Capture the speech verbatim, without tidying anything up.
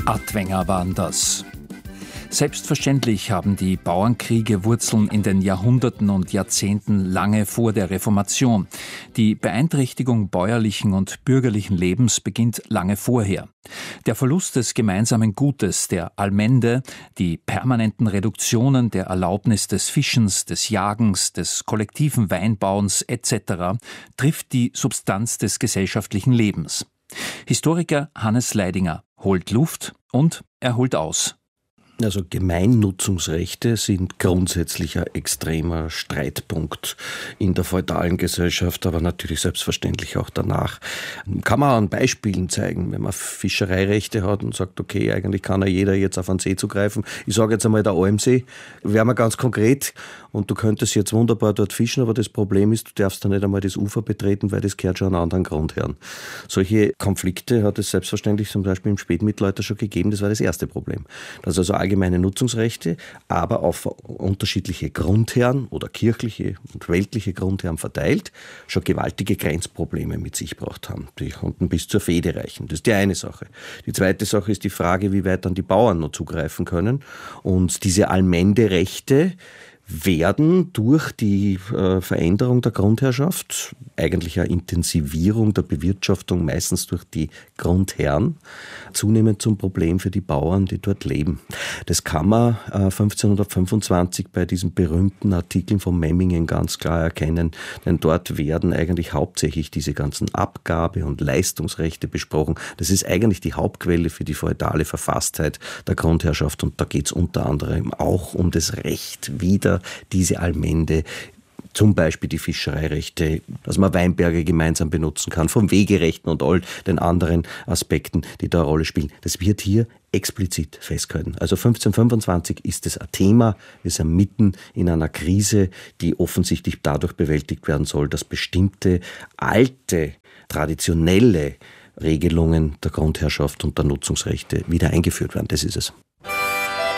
Adwenger waren das. Selbstverständlich haben die Bauernkriege Wurzeln in den Jahrhunderten und Jahrzehnten lange vor der Reformation. Die Beeinträchtigung bäuerlichen und bürgerlichen Lebens beginnt lange vorher. Der Verlust des gemeinsamen Gutes, der Allmende, die permanenten Reduktionen der Erlaubnis des Fischens, des Jagens, des kollektiven Weinbauens et cetera trifft die Substanz des gesellschaftlichen Lebens. Historiker Hannes Leidinger holt Luft und er holt aus. Also Gemeinnutzungsrechte sind grundsätzlich ein extremer Streitpunkt in der feudalen Gesellschaft, aber natürlich selbstverständlich auch danach. Kann man an Beispielen zeigen, wenn man Fischereirechte hat und sagt, okay, eigentlich kann ja jeder jetzt auf einen See zugreifen. Ich sage jetzt einmal der Almsee, wäre mal ganz konkret und du könntest jetzt wunderbar dort fischen, aber das Problem ist, du darfst da nicht einmal das Ufer betreten, weil das gehört schon an anderen Grundherren. Solche Konflikte hat es selbstverständlich zum Beispiel im Spätmittelalter schon gegeben, das war das erste Problem. Das also allgemeine Nutzungsrechte, aber auf unterschiedliche Grundherren oder kirchliche und weltliche Grundherren verteilt, schon gewaltige Grenzprobleme mit sich gebracht haben. Die konnten bis zur Fehde reichen. Das ist die eine Sache. Die zweite Sache ist die Frage, wie weit dann die Bauern noch zugreifen können. Und diese Allmenderechte werden durch die äh, Veränderung der Grundherrschaft, eigentlich eine Intensivierung der Bewirtschaftung, meistens durch die Grundherren, zunehmend zum Problem für die Bauern, die dort leben. Das kann man äh, fünfzehnhundertfünfundzwanzig bei diesen berühmten Artikeln von Memmingen ganz klar erkennen, denn dort werden eigentlich hauptsächlich diese ganzen Abgabe- und Leistungsrechte besprochen. Das ist eigentlich die Hauptquelle für die feudale Verfasstheit der Grundherrschaft und da geht es unter anderem auch um das Recht wieder diese Allmende, zum Beispiel die Fischereirechte, dass man Weinberge gemeinsam benutzen kann, vom Wegerechten und all den anderen Aspekten, die da eine Rolle spielen. Das wird hier explizit festgehalten. Also fünfzehnhundertfünfundzwanzig ist es ein Thema. Wir sind mitten in einer Krise, die offensichtlich dadurch bewältigt werden soll, dass bestimmte alte, traditionelle Regelungen der Grundherrschaft und der Nutzungsrechte wieder eingeführt werden. Das ist es.